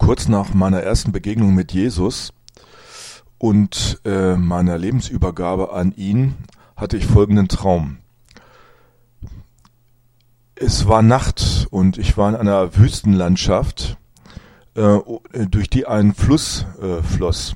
kurz nach meiner ersten Begegnung mit Jesus und meiner Lebensübergabe an ihn hatte ich folgenden Traum. Es war Nacht und ich war in einer Wüstenlandschaft, durch die ein Fluss floss.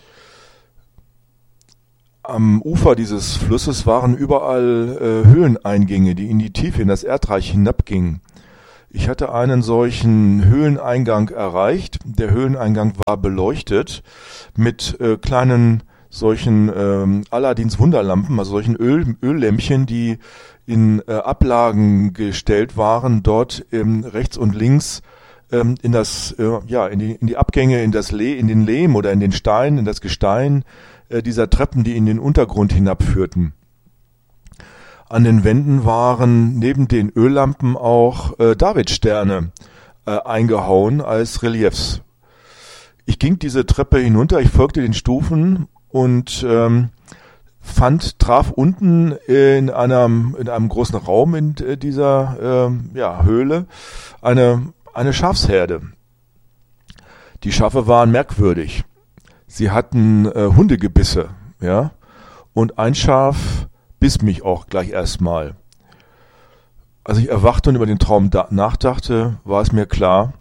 Am Ufer dieses Flusses waren überall Höhleneingänge, die in die Tiefe, in das Erdreich hinabgingen. Ich hatte einen solchen Höhleneingang erreicht. Der Höhleneingang war beleuchtet mit kleinen solchen Aladins Wunderlampen, also solchen Öllämpchen, die in Ablagen gestellt waren, dort rechts und links in die Abgänge, in den Lehm oder in den Stein, in das Gestein dieser Treppen, die in den Untergrund hinabführten. An den Wänden waren neben den Öllampen auch Davidsterne eingehauen als Reliefs. Ich ging diese Treppe hinunter, ich folgte den Stufen und traf unten in einem großen Raum in dieser Höhle eine Schafsherde. Die Schafe waren merkwürdig. Sie hatten Hundegebisse, ja, und ein Schaf biss mich auch gleich erstmal. Als ich erwachte und über den Traum nachdachte, war es mir klar,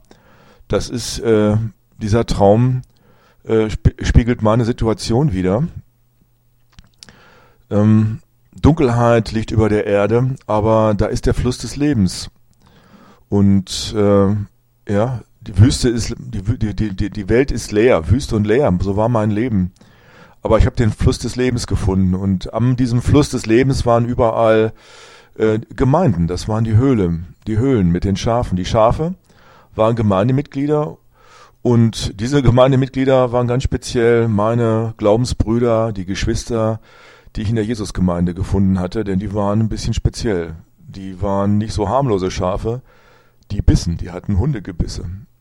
dieser Traum spiegelt meine Situation wider. Dunkelheit liegt über der Erde, aber da ist der Fluss des Lebens. Und die Wüste ist, die Welt ist leer, Wüste und leer, so war mein Leben. Aber ich habe den Fluss des Lebens gefunden und an diesem Fluss des Lebens waren überall Gemeinden, das waren die Höhlen mit den Schafen. Die Schafe waren Gemeindemitglieder und diese Gemeindemitglieder waren ganz speziell meine Glaubensbrüder, die Geschwister, die ich in der Jesusgemeinde gefunden hatte, denn die waren ein bisschen speziell. Die waren nicht so harmlose Schafe, die bissen, die hatten Hundegebisse.